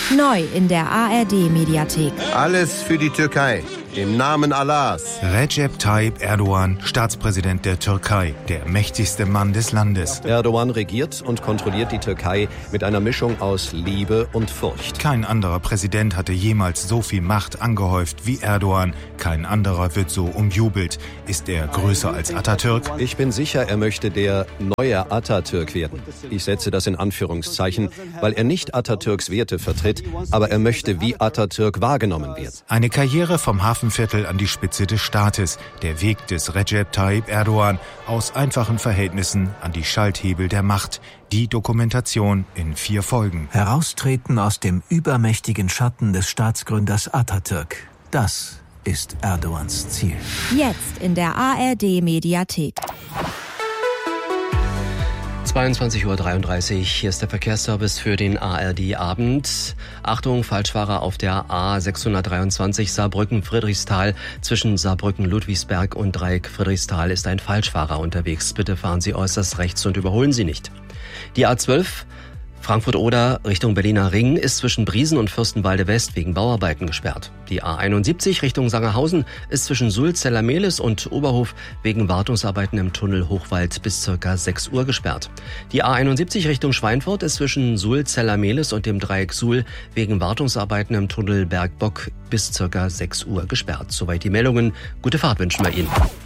Neu in der ARD-Mediathek. Alles für die Türkei. Im Namen Allahs. Recep Tayyip Erdoğan, Staatspräsident der Türkei, der mächtigste Mann des Landes. Erdoğan regiert und kontrolliert die Türkei mit einer Mischung aus Liebe und Furcht. Kein anderer Präsident hatte jemals so viel Macht angehäuft wie Erdoğan. Kein anderer wird so umjubelt. Ist er größer als Atatürk? Ich bin sicher, er möchte der neue Atatürk werden. Ich setze das in Anführungszeichen, weil er nicht Atatürks Werte vertritt, aber er möchte wie Atatürk wahrgenommen werden. Eine Karriere vom Hafenviertel an die Spitze des Staates. Der Weg des Recep Tayyip Erdoğan aus einfachen Verhältnissen an die Schalthebel der Macht. Die Dokumentation in 4 Folgen. Heraustreten aus dem übermächtigen Schatten des Staatsgründers Atatürk. Das ist Erdogans Ziel. Jetzt in der ARD-Mediathek. 22:33 Uhr, hier ist der Verkehrsservice für den ARD-Abend. Achtung, Falschfahrer auf der A623 Saarbrücken-Friedrichsthal. Zwischen Saarbrücken-Ludwigsberg und Dreieck Friedrichsthal ist ein Falschfahrer unterwegs. Bitte fahren Sie äußerst rechts und überholen Sie nicht. Die A12 Frankfurt-Oder Richtung Berliner Ring ist zwischen Briesen und Fürstenwalde-West wegen Bauarbeiten gesperrt. Die A71 Richtung Sangerhausen ist zwischen Sulz-Zellermehlis und Oberhof wegen Wartungsarbeiten im Tunnel Hochwald bis ca. 6 Uhr gesperrt. Die A71 Richtung Schweinfurt ist zwischen Sulz-Zellermehlis und dem Dreieck Suhl wegen Wartungsarbeiten im Tunnel Bergbock bis ca. 6 Uhr gesperrt. Soweit die Meldungen. Gute Fahrt wünschen wir Ihnen.